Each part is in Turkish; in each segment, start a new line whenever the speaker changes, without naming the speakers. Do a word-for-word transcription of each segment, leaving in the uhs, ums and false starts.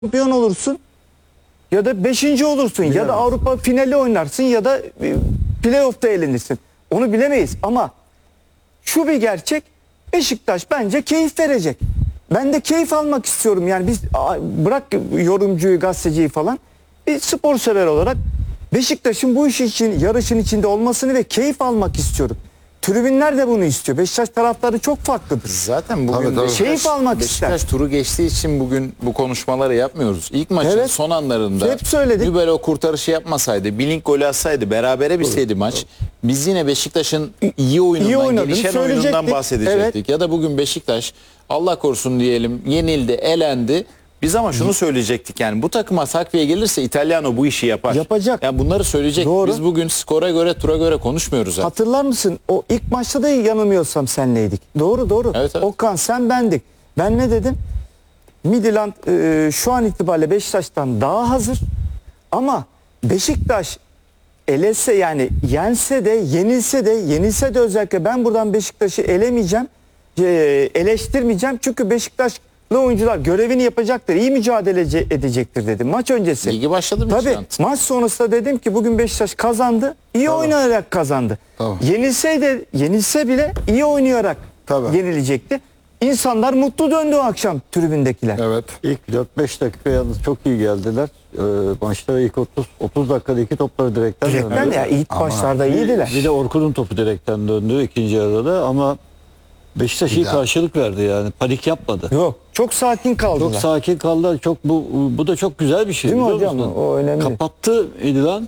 şampiyon olursun ya da beşinci olursun ya da Avrupa finali oynarsın ya da playoff'ta elenirsin. Onu bilemeyiz ama şu bir gerçek, Beşiktaş bence keyif verecek. Ben de keyif almak istiyorum. Yani biz bırak yorumcuyu, gazeteciyi falan, bir spor sever olarak Beşiktaş'ın bu iş için, yarışın içinde olmasını ve keyif almak istiyorum. Tribünler de bunu istiyor. Beşiktaş taraftarı çok farklıdır.
Zaten bugün
tabii, tabii.
Beşiktaş,
keyif almak
Beşiktaş
ister.
turu geçtiği için bugün bu konuşmaları yapmıyoruz. İlk maçın
Evet,
son anlarında
hep söyledik.
Nübel o kurtarışı yapmasaydı, Blink golü atsaydı, berabere bitseydi maç, biz yine Beşiktaş'ın iyi oyunundan,
iyi oynadığını
gelişen oyunundan bahsedecektik. Evet. Ya da bugün Beşiktaş, Allah korusun diyelim, yenildi, elendi. Biz ama şunu söyleyecektik, yani bu takıma takviye gelirse İtalyano bu işi yapar.
Yapacak.
Yani bunları söyleyecek.
Doğru.
Biz bugün skora göre, tura göre konuşmuyoruz zaten.
Hatırlar mısın? O ilk maçta da yanılmıyorsam senleydik. Doğru doğru.
Evet, evet.
Okan, sen, bendik. Ben ne dedim? Midland e, şu an itibariyle Beşiktaş'tan daha hazır. Ama Beşiktaş elese, yani yense de yenilse de yenilse de özellikle ben buradan Beşiktaş'ı elemeyeceğim. E, eleştirmeyeceğim. Çünkü Beşiktaş oyuncular görevini yapacaktır. İyi mücadele edecektir dedim. Maç öncesi.
Ligi başladı mı?
Tabii. Maç sonrasında dedim ki bugün Beşiktaş kazandı. İyi tamam. oynayarak kazandı. Tamam. Yenilseydi, yenilse bile iyi oynayarak Tabii. yenilecekti. İnsanlar mutlu döndü o akşam tribündekiler.
Evet. İlk dört beş dakika yalnız çok iyi geldiler. Ee, maçta ilk otuz otuz dakikada iki topları direkten,
direkten döndü. Ya ilk
ama
başlarda
bir,
iyiydiler.
Bir de Orkun'un topu direkten döndü ikinci yarıda ama Beşiktaş iyi karşılık verdi, yani panik yapmadı.
Yok, çok sakin kaldılar.
Çok sakin kaldılar. Çok bu bu da çok güzel bir şey.
Değil mi hocam? Musun? O önemli.
Kapattı İlhan.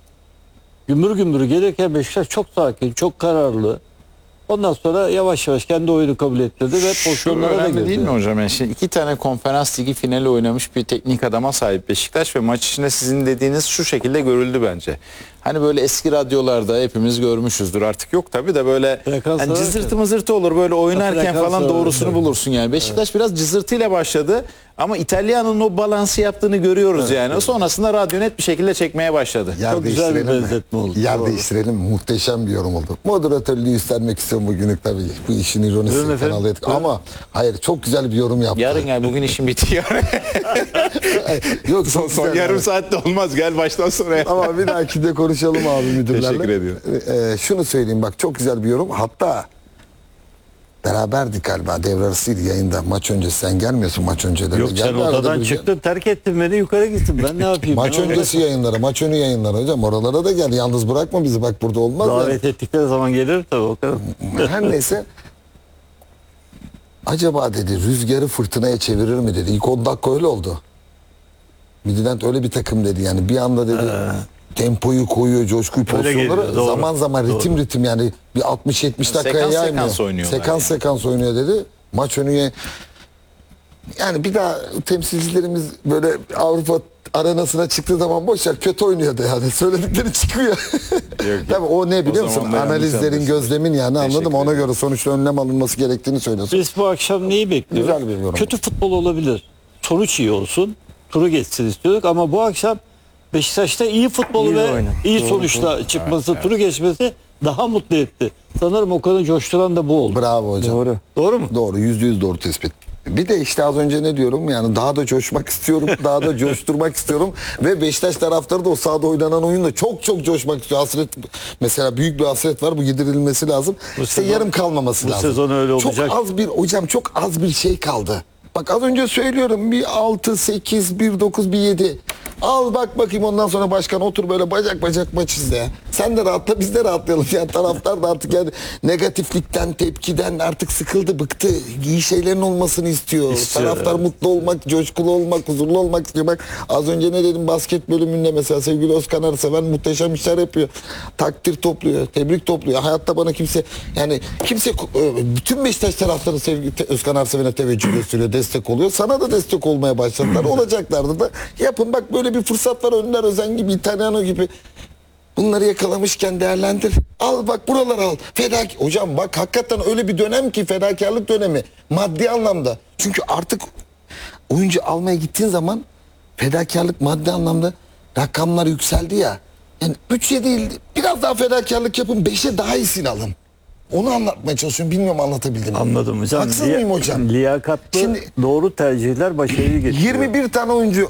Gümbür gümbür gelirken Beşiktaş çok sakin, çok kararlı. Ondan sonra yavaş yavaş kendi oyunu kabul ettirdi ve pozisyonlara da girdi.
Değil mi hocam? Yani şimdi iki tane konferans ligi finali oynamış bir teknik adama sahip Beşiktaş ve maç içinde sizin dediğiniz şu şekilde görüldü bence. Hani böyle eski radyolarda hepimiz görmüşüzdür, artık yok tabii de, böyle yani cızırtı mızırtı olur böyle oynarken falan, doğrusunu evet. bulursun yani. Beşiktaş evet. biraz cızırtıyla başladı ama İtalya'nın o balansı yaptığını görüyoruz evet, yani. Evet. Sonrasında radyo net bir şekilde çekmeye başladı.
Yer
Çok güzel bir benzetme oldu.
Yer
Doğru.
değiştirelim. Muhteşem bir yorum oldu. Moderatörlüğü üstlenmek istiyorum bugünlük tabii. Bu işin ironisi kanal etki. Ama hayır, çok güzel bir yorum yaptı.
Yarın gel, bugün işim bitiyor.
Yok,
son, son yarım yani. Saatte olmaz, gel baştan sonra yap.
Ama bir dahaki de konuşalım abi müdürlerle.
Teşekkür ediyorum.
Ee, şunu söyleyeyim bak, çok güzel bir yorum. Hatta beraberdik galiba, devre arasıydı yayında. Maç öncesi sen gelmiyorsun, maç önceleri.
Yok, sen odadan çıktın, terk ettin beni, yukarı gittin. Ben ne yapayım?
Maç öncesi yayınlara, maç önü yayınlara hocam. Oralara da gel, yalnız bırakma bizi, bak burada olmaz.
Davet yani. Ettikleri zaman gelir tabii, o kadar.
Her neyse. Acaba dedi rüzgarı fırtınaya çevirir mi dedi. İlk on dakika öyle oldu. Midland öyle bir takım dedi, yani bir anda dedi ee, tempoyu koyuyor, coşkuyu, pozisyonları zaman zaman ritim doğru. ritim yani bir altmış yetmiş dakikaya
sekans,
yaymıyor.
Sekans oynuyor.
Sekans
yani.
sekans oynuyor dedi. Maç önüye yani bir daha temsilcilerimiz böyle Avrupa arenasına çıktığı zaman boşver, kötü oynuyordu yani. Söyledikleri çıkıyor. Tabii o ne biliyor o musun? Analizlerin, gözlemin yani, anladım. Ona göre sonuçta önlem alınması gerektiğini söylüyorsun.
Biz bu akşam neyi bekliyoruz?
Güzel bir yorum.
Kötü futbol olabilir. Sonuç iyi olsun. Turu geçsin istiyorduk ama bu akşam Beşiktaş'ta iyi futbolu iyi ve oynadı. iyi doğru, sonuçla doğru. çıkması, evet, turu evet. geçmesi daha mutlu etti. Sanırım Okan'ı coşturan da bu oldu.
Bravo hocam.
Doğru.
Doğru mu?
Doğru. Yüzde yüz doğru tespit. Bir de işte az önce ne diyorum, yani daha da coşmak istiyorum, daha da coşturmak istiyorum ve Beşiktaş taraftarı da o sahada oynanan oyunda çok çok coşmak istiyor. Hasret, mesela büyük bir hasret var, bu giderilmesi lazım. Bu işte sezon, yarım kalmaması
bu
lazım.
Bu sezon öyle olacak.
Çok az bir hocam, çok az bir şey kaldı. Bak az önce söylüyorum, bir altı sekiz, bir dokuz, bir yedi. Al bak bakayım, ondan sonra başkan otur böyle bacak bacak maç izle. Sen de rahatla, biz de rahatlayalım. Yani taraftar da artık yani negatiflikten, tepkiden artık sıkıldı, bıktı. İyi şeylerin olmasını istiyor. istiyor taraftar evet. mutlu olmak, coşkulu olmak, huzurlu olmak istiyor. Bak az önce ne dedim, basket bölümünde mesela sevgili Özkan Arseven muhteşem işler yapıyor. Takdir topluyor, tebrik topluyor. Hayatta bana kimse, yani kimse, bütün Beşiktaş taraftarı sevgili Özkan Arseven'e teveccüh gösteriyor, destek oluyor. Sana da destek olmaya başladılar. Olacaklardı da. Yapın bak, böyle bir fırsat var. Önder Özen gibi, İtalyano gibi. Bunları yakalamışken değerlendir. Al bak, buralar al. Fedak hocam bak, hakikaten öyle bir dönem ki, fedakarlık dönemi. Maddi anlamda. Çünkü artık oyuncu almaya gittiğin zaman fedakarlık maddi anlamda, rakamlar yükseldi ya. Yani üçe değil, biraz daha fedakarlık yapın, beşe daha iyisini alın. Onu anlatmaya çalışıyorum. Bilmiyorum anlatabildim mi?
Anladım hocam.
Haksız
Liya-
mıyım hocam?
Liyakatlı
Şimdi-
doğru tercihler başarıyı getiriyor.
yirmi bir tane oyuncu